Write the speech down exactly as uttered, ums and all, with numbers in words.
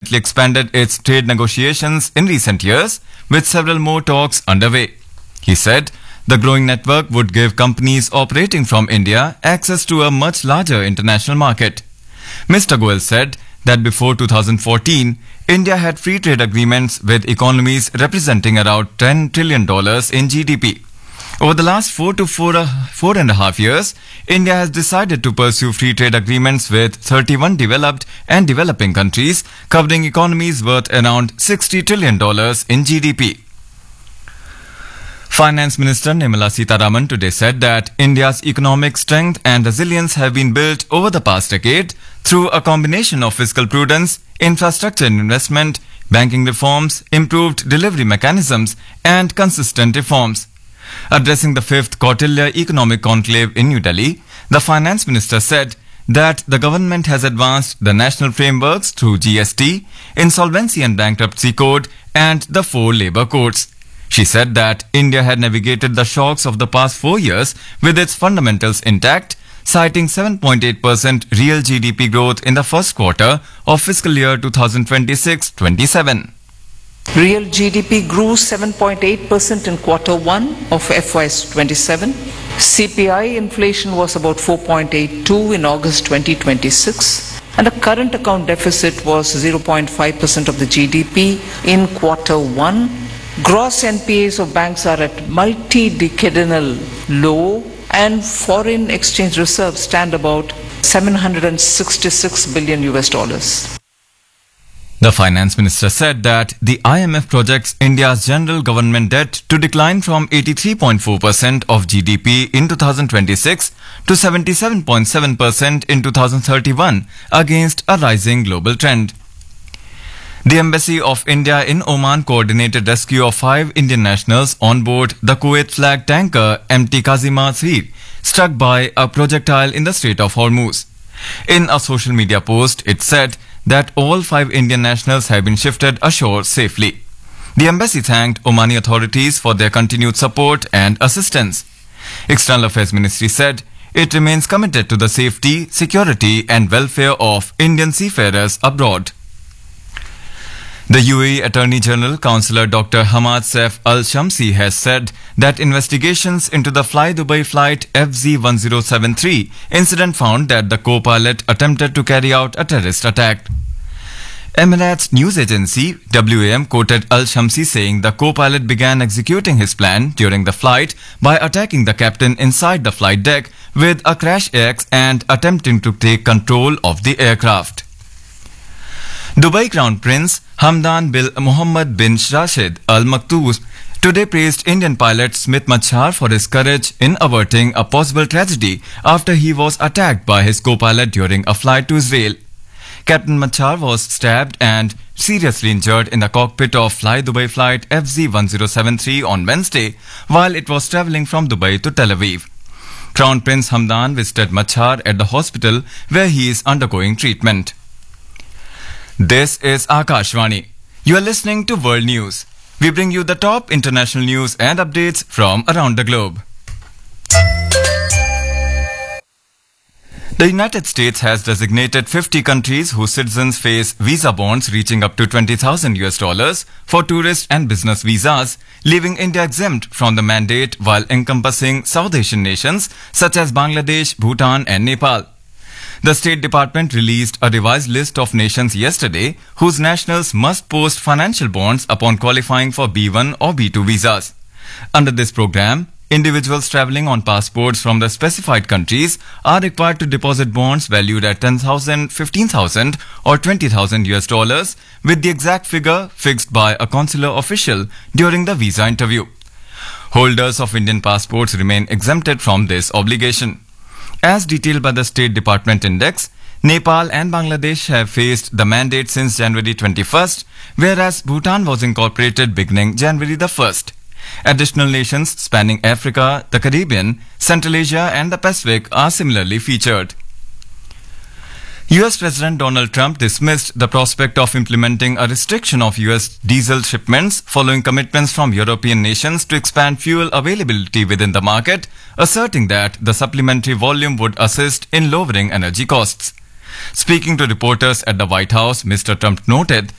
significantly expanded its trade negotiations in recent years, with several more talks underway. He said the growing network would give companies operating from India access to a much larger international market. Mister Goel said that before two thousand fourteen, India had free trade agreements with economies representing around ten trillion dollars in G D P. Over the last four to four, uh, four and a half years, India has decided to pursue free trade agreements with thirty-one developed and developing countries, covering economies worth around sixty trillion dollars in G D P. Finance Minister Nirmala Sitharaman today said that India's economic strength and resilience have been built over the past decade through a combination of fiscal prudence, infrastructure investment, banking reforms, improved delivery mechanisms, and consistent reforms. Addressing the fifth Kautilya Economic Conclave in New Delhi, the Finance Minister said that the government has advanced the national frameworks through G S T, Insolvency and Bankruptcy Code, and the four labour codes. She said that India had navigated the shocks of the past four years with its fundamentals intact, citing seven point eight percent real G D P growth in the first quarter of fiscal year twenty twenty-six twenty-seven. Real G D P grew seven point eight percent in quarter one of F Y twenty-seven. C P I inflation was about four point eight two in August twenty twenty-six. And the current account deficit was zero point five percent of the G D P in quarter one. Gross N P As of banks are at multi-decadal low, and foreign exchange reserves stand about seven hundred sixty-six billion U S dollars. The Finance Minister said that the I M F projects India's general government debt to decline from eighty-three point four percent of G D P in two thousand twenty-six to seventy-seven point seven percent in two thousand thirty-one against a rising global trend. The Embassy of India in Oman coordinated rescue of five Indian nationals on board the Kuwait flag tanker M T Kazima three, struck by a projectile in the Strait of Hormuz. In a social media post, it said that all five Indian nationals have been shifted ashore safely. The embassy thanked Omani authorities for their continued support and assistance. External Affairs Ministry said it remains committed to the safety, security and welfare of Indian seafarers abroad. The U A E Attorney General Councillor Doctor Hamad Saif Al-Shamsi has said that investigations into the Fly Dubai flight F Z one zero seven three incident found that the co-pilot attempted to carry out a terrorist attack. Emirates news agency W A M quoted Al-Shamsi saying the co-pilot began executing his plan during the flight by attacking the captain inside the flight deck with a crash axe and attempting to take control of the aircraft. Dubai Crown Prince Hamdan bin Mohammed bin Rashid Al Maktoum today praised Indian pilot Smit Machar for his courage in averting a possible tragedy after he was attacked by his co-pilot during a flight to Israel. Captain Machar was stabbed and seriously injured in the cockpit of Fly Dubai flight F Z one zero seven three on Wednesday while it was travelling from Dubai to Tel Aviv. Crown Prince Hamdan visited Machar at the hospital where he is undergoing treatment. This is Akashvani. You are listening to World News. We bring you the top international news and updates from around the globe. The United States has designated fifty countries whose citizens face visa bonds reaching up to twenty thousand U S dollars for tourist and business visas, leaving India exempt from the mandate while encompassing South Asian nations such as Bangladesh, Bhutan and Nepal. The State Department released a revised list of nations yesterday whose nationals must post financial bonds upon qualifying for B one or B two visas. Under this program, individuals travelling on passports from the specified countries are required to deposit bonds valued at ten thousand, fifteen thousand or twenty thousand U S dollars with the exact figure fixed by a consular official during the visa interview. Holders of Indian passports remain exempted from this obligation. As detailed by the State Department Index, Nepal and Bangladesh have faced the mandate since January twenty-first, whereas Bhutan was incorporated beginning January the first. Additional nations spanning Africa, the Caribbean, Central Asia and the Pacific are similarly featured. U S President Donald Trump dismissed the prospect of implementing a restriction of U S diesel shipments following commitments from European nations to expand fuel availability within the market, asserting that the supplementary volume would assist in lowering energy costs. Speaking to reporters at the White House, Mister Trump noted